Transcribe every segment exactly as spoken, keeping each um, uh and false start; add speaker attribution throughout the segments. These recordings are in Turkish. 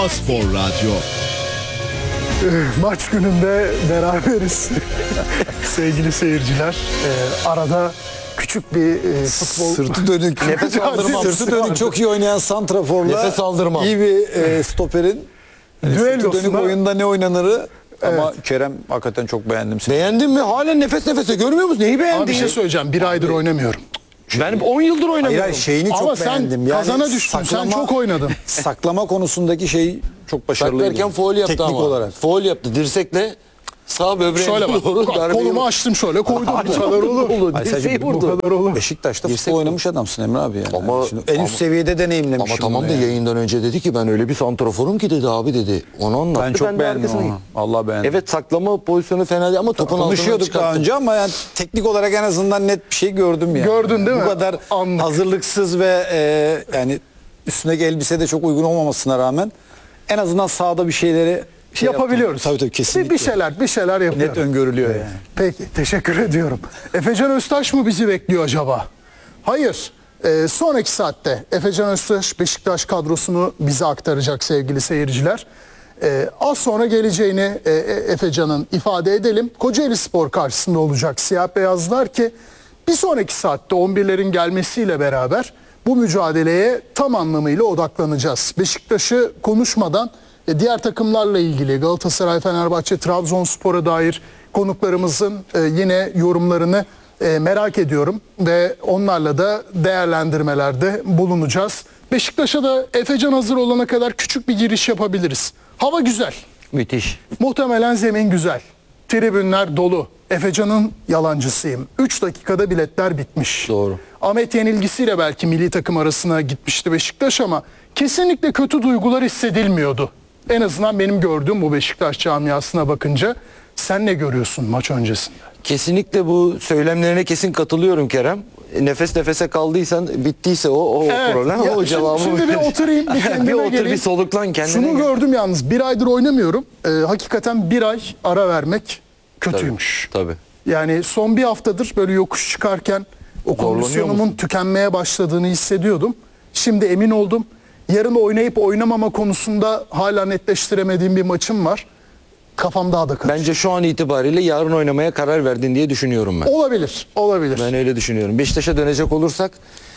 Speaker 1: A-Spor Radyo.
Speaker 2: Maç gününde beraberiz sevgili seyirciler. Ee, arada küçük bir e, futbol...
Speaker 3: Sırtı dönük.
Speaker 4: Nefes aldırmam.
Speaker 3: Sırtı dönük çok iyi oynayan santraforla
Speaker 4: Nefes aldırmam.
Speaker 3: iyi bir e, stoperin yani sırtı dönük
Speaker 2: Düellosuna-
Speaker 3: oyunda ne oynanırı ama Kerem hakikaten çok beğendim seni.
Speaker 4: Beğendin mi? Halen nefes nefese görmüyor musun? Neyi beğendin?
Speaker 2: Abi bir şey söyleyeceğim. Bir aydır oynamıyorum.
Speaker 4: Ben on yıldır
Speaker 3: Hayır,
Speaker 4: oynamıyorum.
Speaker 3: hayır şeyini çok
Speaker 2: Ama sen
Speaker 3: beğendim.
Speaker 2: kazana düştün, sen çok oynadın.
Speaker 3: Saklama konusundaki şey çok başarılıydı.
Speaker 4: Saklarken foul yaptı
Speaker 3: Teknik
Speaker 4: ama.
Speaker 3: olarak.
Speaker 4: Foul yaptı. Dirsekle sağ böbreğine
Speaker 2: Şöyle bak,
Speaker 4: doğru darbe.
Speaker 2: kolumu açtım şöyle koydum. Bu kadar olur.
Speaker 3: Ay, sadece
Speaker 4: Dirseği
Speaker 3: bu
Speaker 4: vurdu.
Speaker 2: kadar olur.
Speaker 3: Beşiktaş'ta
Speaker 4: Dirsek
Speaker 3: futbol oynamış adamsın Emre abi yani.
Speaker 4: Ama-
Speaker 3: Şimdi en üst
Speaker 4: ama-
Speaker 3: seviyede deneyimlemiş.
Speaker 4: Ama tamam da yayından önce dedi ki ben öyle bir santraforum ki dedi abi dedi. Onu anlattı.
Speaker 3: Ben çok
Speaker 4: de
Speaker 3: beğendim
Speaker 4: arkasına
Speaker 3: onu.
Speaker 4: gittim.
Speaker 3: Allah beğendim.
Speaker 4: Evet saklama pozisyonu fena değil ama topun altından
Speaker 3: Konuşuyorduk daha
Speaker 4: çıkarttım.
Speaker 3: önce ama yani teknik olarak en azından net bir şey gördüm yani.
Speaker 2: Gördün değil mi?
Speaker 3: Bu kadar
Speaker 2: Anlık.
Speaker 3: hazırlıksız ve e, yani üstündeki elbise de çok uygun olmamasına rağmen en azından sahada bir şeyleri şey
Speaker 2: Yapabiliyoruz.
Speaker 3: yaptım. Tabii tabii
Speaker 2: Bir,
Speaker 3: kesinlikle.
Speaker 2: bir şeyler, bir şeyler yapıyoruz.
Speaker 3: Net öngörülüyor yani.
Speaker 2: Peki, teşekkür ediyorum. Efecan Öztaş mı bizi bekliyor acaba? Hayır. Ee, sonraki saatte Efecan Öztaş Beşiktaş kadrosunu bize aktaracak sevgili seyirciler. Ee, az sonra geleceğini e, e, Efecan'ın ifade edelim. Kocaelispor karşısında olacak siyah beyazlar ki bir sonraki saatte on birlerin gelmesiyle beraber bu mücadeleye tam anlamıyla odaklanacağız. Beşiktaş'ı konuşmadan e, diğer takımlarla ilgili Galatasaray, Fenerbahçe, Trabzonspor'a dair konuklarımızın e, yine yorumlarını e, merak ediyorum ve onlarla da değerlendirmelerde bulunacağız. Beşiktaş'a da Efecan hazır olana kadar küçük bir giriş yapabiliriz. Hava güzel.
Speaker 4: Müthiş.
Speaker 2: Muhtemelen zemin güzel. Tribünler dolu. Efecan'ın yalancısıyım. üç dakikada biletler bitmiş.
Speaker 4: Doğru.
Speaker 2: Ahmet yenilgisiyle belki milli takım arasına gitmişti Beşiktaş ama kesinlikle kötü duygular hissedilmiyordu. En azından benim gördüğüm bu Beşiktaş camiasına bakınca. Sen ne görüyorsun maç öncesinde?
Speaker 4: Kesinlikle bu söylemlerine kesin katılıyorum Kerem. Nefes nefese kaldıysan bittiyse o, o
Speaker 2: Evet,
Speaker 4: problem
Speaker 2: ya
Speaker 4: o
Speaker 2: şimdi-
Speaker 4: cevabı.
Speaker 2: şimdi bir oturayım, bir kendime
Speaker 4: bir otur
Speaker 2: geleyim.
Speaker 4: bir soluklan kendine.
Speaker 2: Şunu
Speaker 4: gel.
Speaker 2: gördüm yalnız, bir aydır oynamıyorum. Ee, hakikaten bir ay ara vermek kötüymüş.
Speaker 4: Tabii.
Speaker 2: Yani son bir haftadır böyle yokuş çıkarken o
Speaker 4: Zorlanıyor
Speaker 2: kondisyonumun
Speaker 4: musun?
Speaker 2: tükenmeye başladığını hissediyordum. Şimdi emin oldum. Yarın oynayıp oynamama konusunda hala netleştiremediğim bir maçım var. Kafam daha da karışık.
Speaker 4: Bence şu an itibariyle yarın oynamaya karar verdin diye düşünüyorum ben.
Speaker 2: Olabilir, olabilir.
Speaker 4: Ben öyle düşünüyorum. Beşiktaş'a dönecek olursak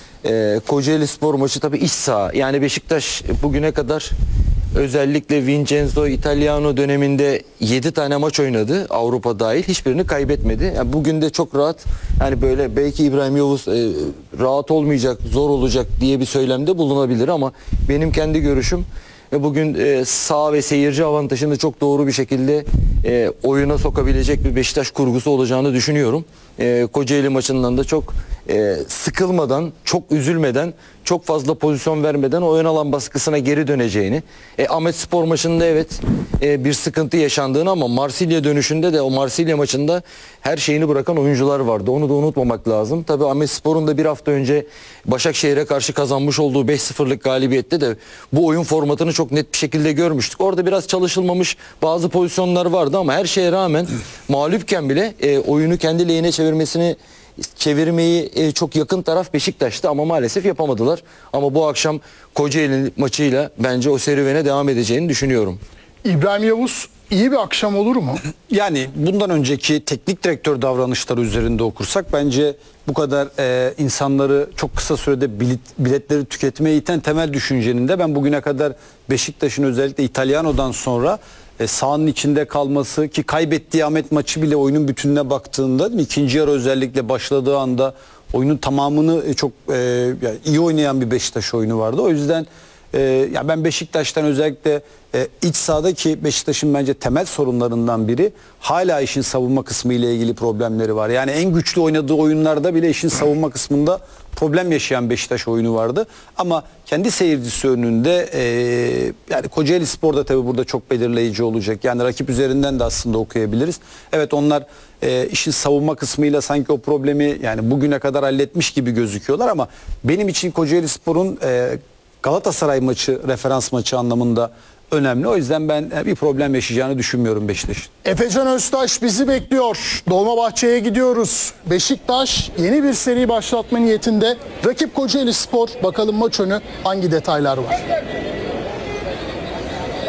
Speaker 4: e, Kocaelispor maçı tabii iç saha. Yani Beşiktaş bugüne kadar özellikle Vincenzo Italiano döneminde yedi tane maç oynadı. Avrupa dahil. Hiçbirini kaybetmedi. Yani bugün de çok rahat. Yani böyle belki İbrahim Yavuz e, rahat olmayacak, zor olacak diye bir söylemde bulunabilir ama benim kendi görüşüm ve bugün e, sağ ve seyirci avantajını çok doğru bir şekilde e, oyuna sokabilecek bir Beşiktaş kurgusu olacağını düşünüyorum. E, Kocaeli maçından da çok e, sıkılmadan, çok üzülmeden, çok fazla pozisyon vermeden oyun alan baskısına geri döneceğini. E, Ahmetspor maçında evet e, bir sıkıntı yaşandığını ama Marsilya dönüşünde de o Marsilya maçında her şeyini bırakan oyuncular vardı. Onu da unutmamak lazım. Tabii Ahmetspor'un da bir hafta önce Başakşehir'e karşı kazanmış olduğu beş sıfırlık galibiyette de bu oyun formatını çok net bir şekilde görmüştük. Orada biraz çalışılmamış bazı pozisyonlar vardı ama her şeye rağmen mağlupken bile e, oyunu kendi lehine çevirmesini çevirmeyi e, çok yakın taraf Beşiktaş'tı ama maalesef yapamadılar. Ama bu akşam Kocaeli maçıyla bence o serüvene devam edeceğini düşünüyorum.
Speaker 2: İbrahim Yavuz iyi bir akşam olur mu?
Speaker 3: Yani bundan önceki teknik direktör davranışları üzerinde okursak bence bu kadar e, insanları çok kısa sürede bilet, biletleri tüketmeye iten temel düşüncenin de ben bugüne kadar Beşiktaş'ın özellikle İtalyano'dan sonra e, sahanın içinde kalması ki kaybettiği Ahmet maçı bile oyunun bütününe baktığında değil mi? İkinci yarı özellikle başladığı anda oyunun tamamını çok e, yani iyi oynayan bir Beşiktaş oyunu vardı. O yüzden e, ya ben Beşiktaş'tan özellikle e, iç sahadaki Beşiktaş'ın bence temel sorunlarından biri hala işin savunma kısmı ile ilgili problemleri var. Yani en güçlü oynadığı oyunlarda bile işin savunma kısmında problem yaşayan Beşiktaş oyunu vardı. Ama kendi seyircisi önünde e, yani Kocaelispor'da tabii burada çok belirleyici olacak. Yani rakip üzerinden de aslında okuyabiliriz. Evet onlar e, işin savunma kısmıyla sanki o problemi yani bugüne kadar halletmiş gibi gözüküyorlar ama benim için Kocaelispor'un e, Galatasaray maçı referans maçı anlamında önemli. O yüzden ben bir problem yaşayacağını düşünmüyorum Beşiktaş'ın.
Speaker 2: Efecan Öztaş bizi bekliyor. Dolmabahçe'ye gidiyoruz. Beşiktaş yeni bir seri başlatma niyetinde. Rakip Kocaelispor. Bakalım maç önü hangi detaylar var?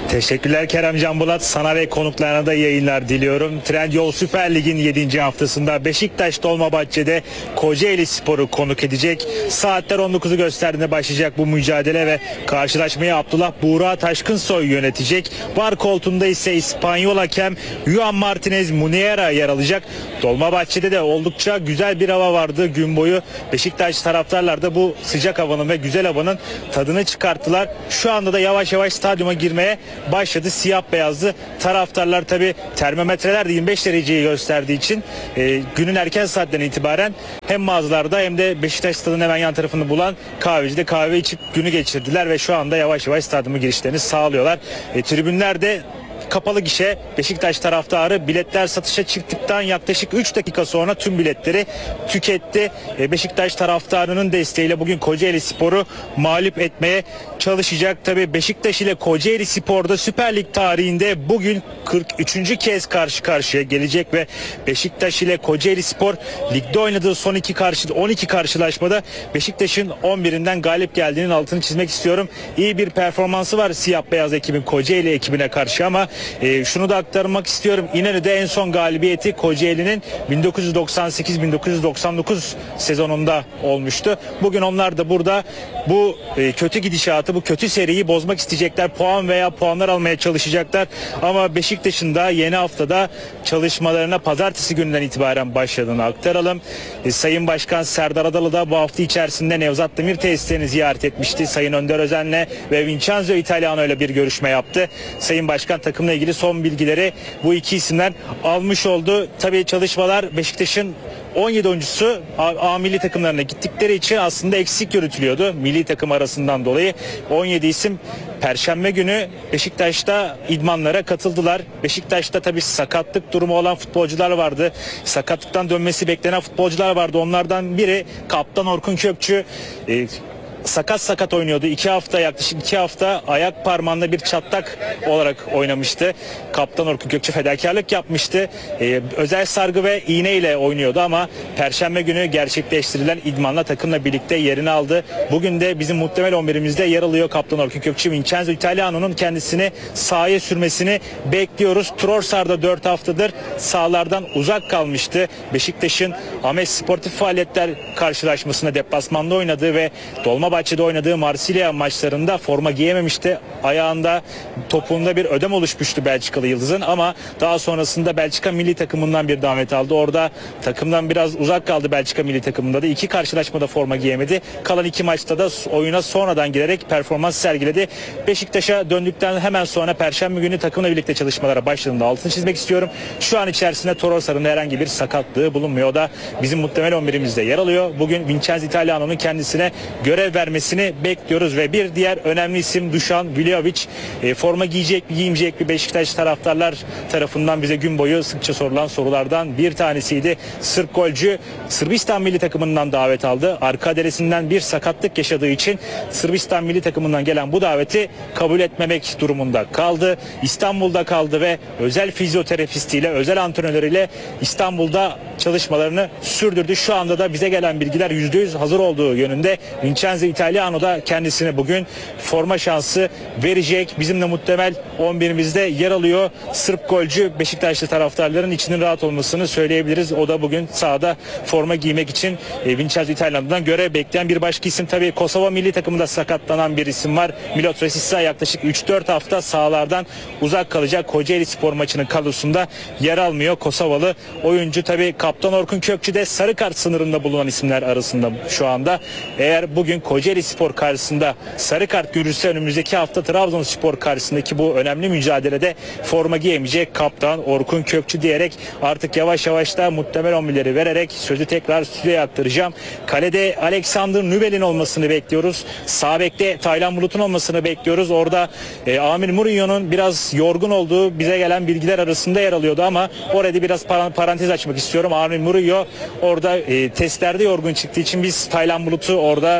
Speaker 1: Teşekkürler Kerem Can Bulat. Sana ve konuklarına da yayınlar diliyorum. Trendyol Süper Lig'in yedinci haftasında Beşiktaş Dolmabahçe'de Kocaeli Spor'u konuk edecek. Saatler on dokuzu gösterdiğinde başlayacak bu mücadele ve karşılaşmayı Abdullah Buğra Taşkınsoy yönetecek. Var koltuğunda ise İspanyol hakem Juan Martinez Muniera yer alacak. Dolmabahçe'de de oldukça güzel bir hava vardı gün boyu. Beşiktaş taraftarlar da bu sıcak havanın ve güzel havanın tadını çıkarttılar. Şu anda da yavaş yavaş stadyuma girmeye başladı. Siyah beyazlı taraftarlar, tabi termometreler de yirmi beş dereceyi gösterdiği için e, günün erken saatlerinden itibaren hem mağazalarda hem de Beşiktaş stadının hemen yan tarafını bulan kahvecide kahve içip günü geçirdiler ve şu anda yavaş yavaş stadyuma girişlerini sağlıyorlar. E, tribünlerde kapalı gişe. Beşiktaş taraftarı biletler satışa çıktıktan yaklaşık üç dakika sonra tüm biletleri tüketti. Beşiktaş taraftarının desteğiyle bugün Kocaeli Spor'u mağlup etmeye çalışacak. Tabii Beşiktaş ile Kocaeli Spor'da Süper Lig tarihinde bugün kırk üçüncü kez karşı karşıya gelecek ve Beşiktaş ile Kocaeli Spor ligde oynadığı son iki karşı on iki karşılaşmada Beşiktaş'ın on birinden galip geldiğinin altını çizmek istiyorum. İyi bir performansı var siyah beyaz ekibin Kocaeli ekibine karşı ama e, şunu da aktarmak istiyorum. İnönü'de en son galibiyeti Kocaeli'nin bin dokuz yüz doksan sekiz bin dokuz yüz doksan dokuz sezonunda olmuştu. Bugün onlar da burada bu e, kötü gidişatı, bu kötü seriyi bozmak isteyecekler. Puan veya puanlar almaya çalışacaklar. Ama Beşiktaş'ın da yeni haftada çalışmalarına pazartesi gününden itibaren başladığını aktaralım. E, Sayın Başkan Serdar Adalı da bu hafta içerisinde Nevzat Demir tesislerini ziyaret etmişti. Sayın Önder Özen'le ve Vincenzo Italiano ile bir görüşme yaptı. Sayın Başkan takımla ilgili son bilgileri bu iki isimden almış oldu. Tabii çalışmalar Beşiktaş'ın on yedi oyuncusu A, A milli takımlarına gittikleri için aslında eksik yürütülüyordu milli takım arasından dolayı. on yedi isim Perşembe günü Beşiktaş'ta idmanlara katıldılar. Beşiktaş'ta tabii sakatlık durumu olan futbolcular vardı. Sakatlıktan dönmesi beklenen futbolcular vardı. Onlardan biri Kaptan Orkun Kökçü. E, sakat sakat oynuyordu. iki hafta yaklaşık iki hafta ayak parmağında bir çatlak olarak oynamıştı. Kaptan Orkun Kökçü fedakarlık yapmıştı. Ee, özel sargı ve iğne ile oynuyordu ama Perşembe günü gerçekleştirilen idmanla takımla birlikte yerini aldı. Bugün de bizim muhtemel on birimizde yer alıyor Kaptan Orkun Kökçü. Vincenzo Italiano'nun kendisini sahaya sürmesini bekliyoruz. Trossard'da dört haftadır sahalardan uzak kalmıştı. Beşiktaş'ın Ames Sportif Faaliyetler karşılaşmasında deplasmanda oynadığı ve Dolmabahçe'de oynadığı Marsilya maçlarında forma giyememişti. Ayağında, topuğunda bir ödem oluşmuştu Belçikalı Yıldız'ın ama daha sonrasında Belçika milli takımından bir davet aldı. Orada takımdan biraz uzak kaldı Belçika milli takımında da. iki karşılaşmada forma giyemedi. Kalan iki maçta da oyuna sonradan girerek performans sergiledi. Beşiktaş'a döndükten hemen sonra Perşembe günü takımla birlikte çalışmalara başladığında altını çizmek istiyorum. Şu an içerisinde Trossard'ın herhangi bir sakatlığı bulunmuyor. O da bizim muhtemel on birimizde yer alıyor. Bugün Vincenzo Italiano'nun kendisine görev vermesini bekliyoruz ve bir diğer önemli isim Dušan Vlahović. E, forma giyecek mi giymeyecek mi Beşiktaş taraftarlar tarafından bize gün boyu sıkça sorulan sorulardan bir tanesiydi. Sırp golcü Sırbistan milli takımından davet aldı. Arka deresinden bir sakatlık yaşadığı için Sırbistan milli takımından gelen bu daveti kabul etmemek durumunda kaldı. İstanbul'da kaldı ve özel fizyoterapistiyle, özel antrenörüyle İstanbul'da çalışmalarını sürdürdü. Şu anda da bize gelen bilgiler yüzde yüz hazır olduğu yönünde. Vincenzo Italiano da kendisine bugün forma şansı verecek. Bizimle muhtemel on birimizde yer alıyor. Sırp golcü Beşiktaşlı taraftarların içinin rahat olmasını söyleyebiliriz. O da bugün sahada forma giymek için e, Vincenzo Italiano'dan görev bekleyen bir başka isim. Tabii Kosova milli takımında sakatlanan bir isim var. Milot Rashica yaklaşık üç dört hafta sahalardan uzak kalacak. Kocaeli Spor maçının kadrosunda yer almıyor. Kosovalı oyuncu tabii Kaptan Orkun Kökçü de sarı kart sınırında bulunan isimler arasında şu anda. Eğer bugün Kocaeli Spor karşısında sarı kart görürse önümüzdeki hafta Trabzonspor karşısındaki bu önemli mücadelede forma giyemeyecek Kaptan Orkun Kökçü diyerek artık yavaş yavaş da muhtemel on birleri vererek sözü tekrar stüdyoya aktaracağım. Kalede Alexander Nübel'in olmasını bekliyoruz. Sağ bekte Taylan Bulut'un olmasını bekliyoruz. Orada e, Amir Mourinho'nun biraz yorgun olduğu bize gelen bilgiler arasında yer alıyordu ama orada biraz parantez açmak istiyorum. Amir Mourinho orada e, testlerde yorgun çıktığı için biz Taylan Bulut'u orada e, muhtemelen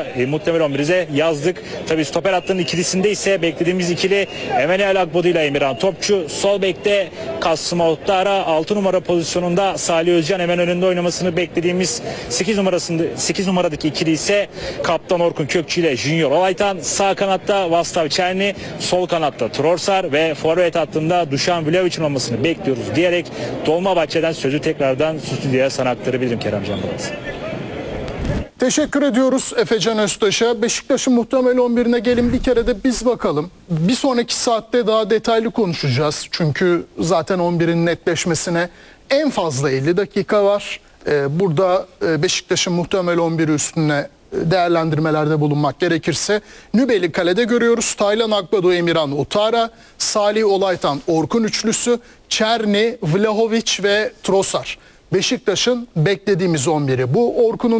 Speaker 1: muhtemel on birize yazdık. Tabii stoper hattının ikilisinde ise beklediğimiz ikili Emmanuel Agbodu ile Emirhan Topçu. Sol bekte Kasım Ottara, altı numara pozisyonunda Salih Özcan hemen önünde oynamasını beklediğimiz sekiz numarasında sekiz numaradaki ikili ise Kaptan Orkun Kökçü ile Junior Olaytan. Sağ kanatta Vastav Çerni, sol kanatta Trorsar ve forvet hattında Dušan Vlahovic'in olmasını bekliyoruz diyerek Dolmabahçe'den sözü tekrardan stüdyoya sana aktarabilirim Kerem Canbulat.
Speaker 2: Teşekkür ediyoruz Efecan Öztaş'a. Beşiktaş'ın muhtemel on birine gelin bir kere de biz bakalım. Bir sonraki saatte daha detaylı konuşacağız. Çünkü zaten on birin netleşmesine en fazla elli dakika var. Ee, burada e, Beşiktaş'ın muhtemel on biri üstüne değerlendirmelerde bulunmak gerekirse Nübeli kalede görüyoruz. Taylan Agbodu, Emirhan Ottara, Salih Olaytan, Orkun üçlüsü, Çerni, Vlahovic ve Trossard. Beşiktaş'ın beklediğimiz on biri bu. Orkun'un